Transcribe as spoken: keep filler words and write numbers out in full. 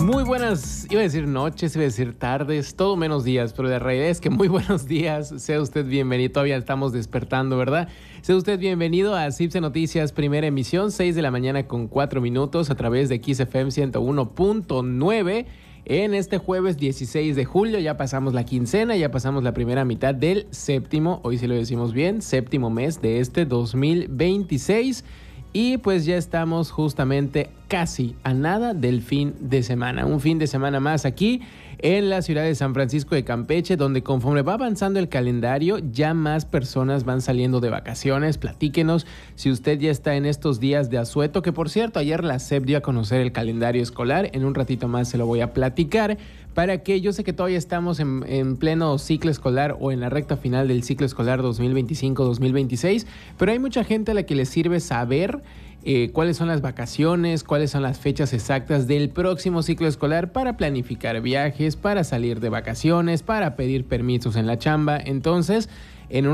Muy buenas, iba a decir noches, iba a decir tardes, todo menos días, pero la realidad es que muy buenos días, sea usted bienvenido, todavía estamos despertando, ¿verdad? Sea usted bienvenido a Cipse Noticias, primera emisión, seis de la mañana con cuatro minutos a través de X F M ciento uno punto nueve. En este jueves dieciséis de julio ya pasamos la quincena, ya pasamos la primera mitad del séptimo, hoy sí lo decimos bien, séptimo mes de este dos mil veintiséis. Y pues ya estamos justamente casi a nada del fin de semana. Un fin de semana más aquí en la ciudad de San Francisco de Campeche, donde conforme va avanzando el calendario, ya más personas van saliendo de vacaciones. Platíquenos si usted ya está en estos días de asueto, que por cierto, ayer la S E P dio a conocer el calendario escolar. En un ratito más se lo voy a platicar, para que yo sé que todavía estamos en, en pleno ciclo escolar o en la recta final del ciclo escolar dos mil veinticinco dos mil veintiséis, pero hay mucha gente a la que le sirve saber Eh, cuáles son las vacaciones, cuáles son las fechas exactas del próximo ciclo escolar para planificar viajes, para salir de vacaciones, para pedir permisos en la chamba. Entonces, en un